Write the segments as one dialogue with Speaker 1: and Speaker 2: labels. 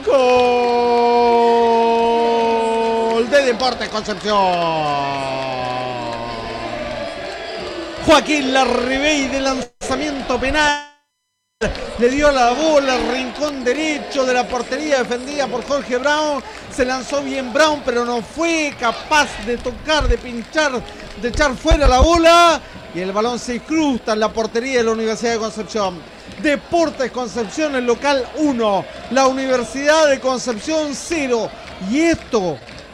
Speaker 1: Gol de Deportes Concepción. Joaquín Larribey de lanzamiento penal. Le dio la bola al rincón derecho de la portería defendida por Jorge Brown. Se lanzó bien Brown, pero no fue capaz de tocar, de pinchar, de echar fuera la bola. Y el balón se incrusta en la portería de la Universidad de Concepción. Deportes Concepción, el local 1. La Universidad de Concepción 0. Y esto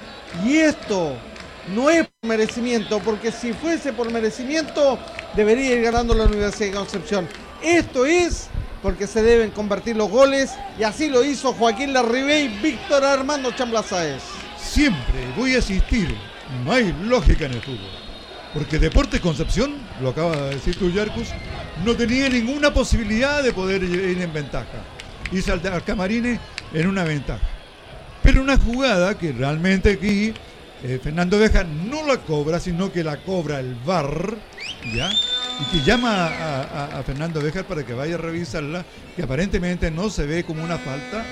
Speaker 1: no es por merecimiento, porque si fuese por merecimiento, debería ir ganando la Universidad de Concepción. Esto es porque se deben convertir los goles, y así lo hizo Joaquín Larribey, Víctor Armando Chambla Sáez.
Speaker 2: Siempre voy a insistir, no hay lógica en el fútbol. Porque Deportes Concepción, lo acaba de decir tú, Yarcus, no tenía ninguna posibilidad de poder ir en ventaja. Irse al Camarines en una ventaja. Pero una jugada que realmente aquí Fernando Béjar no la cobra, sino que la cobra el VAR, ¿ya? Y que llama a Fernando Béjar para que vaya a revisarla, que aparentemente no se ve como una falta.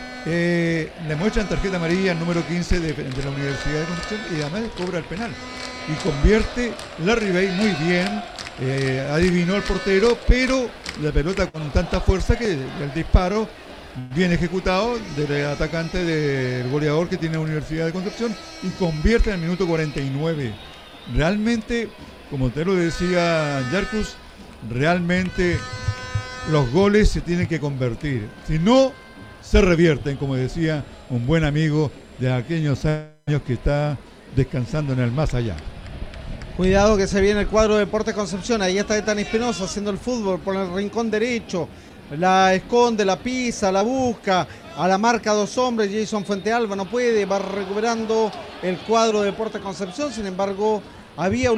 Speaker 2: Le muestran tarjeta amarilla al número 15 de la Universidad de Concepción y además cobra el penal. Y convierte Larribey muy bien, adivinó al portero, pero la pelota con tanta fuerza que el disparo bien ejecutado del atacante, del goleador que tiene la Universidad de Concepción, y convierte en el minuto 49. Realmente, como te lo decía Yarcus, realmente los goles se tienen que convertir. Si no, se revierten, como decía un buen amigo de aquellos años que está descansando en el más allá.
Speaker 1: Cuidado que se viene el cuadro de Deportes Concepción. Ahí está Ethan Espinosa haciendo el fútbol por el rincón derecho. La esconde, la pisa, la busca. A la marca dos hombres. Jason Fuentealba no puede. Va recuperando el cuadro de Deportes Concepción. Sin embargo, había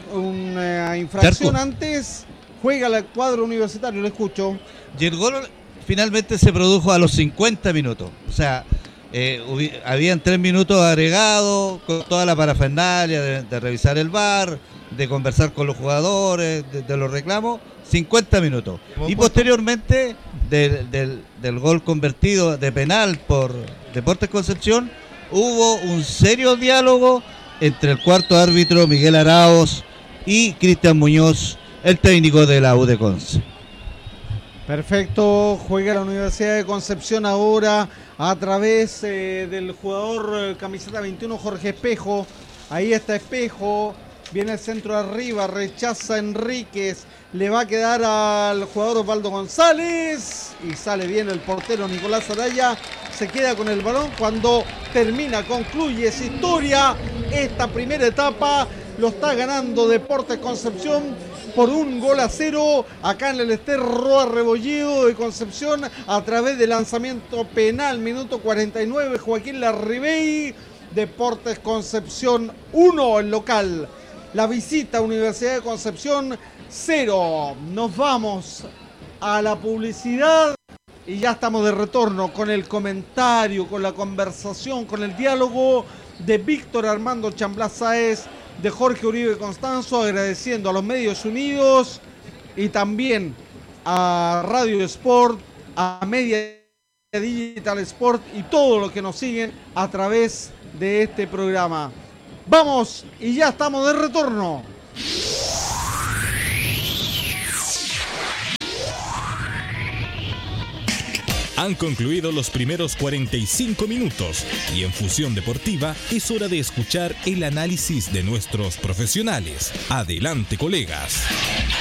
Speaker 1: una infracción antes. Juega el cuadro universitario, lo escucho.
Speaker 3: Y el gol finalmente se produjo a los 50 minutos. O sea, habían 3 minutos agregados con toda la parafernalia de revisar el VAR, de conversar con los jugadores, de los reclamos. 50 minutos. Y posteriormente del gol convertido de penal por Deportes Concepción, hubo un serio diálogo entre el cuarto árbitro Miguel Arauz y Cristian Muñoz, el técnico de la U de Conce.
Speaker 1: Perfecto, juega la Universidad de Concepción ahora a través del jugador camiseta 21 Jorge Espejo. Ahí está Espejo, viene el centro arriba, rechaza Enríquez, le va a quedar al jugador Osvaldo González y sale bien el portero Nicolás Araya, se queda con el balón cuando concluye esa historia, esta primera etapa. Lo está ganando Deportes Concepción por 1-0 acá en el Ester Roa Rebolledo de Concepción a través de lanzamiento penal, minuto 49, Joaquín Larribey. Deportes Concepción 1, el local. La visita a Universidad de Concepción 0. Nos vamos a la publicidad y ya estamos de retorno con el comentario, con la conversación, con el diálogo de Víctor Armando Chambla Sáez, de Jorge Uribe Constanzo, agradeciendo a los Medios Unidos y también a Radio Sport, a Media Digital Sport y todo lo que nos siguen a través de este programa. Vamos y ya estamos de retorno.
Speaker 4: Han concluido los primeros 45 minutos y en Fusión Deportiva es hora de escuchar el análisis de nuestros profesionales. Adelante, colegas.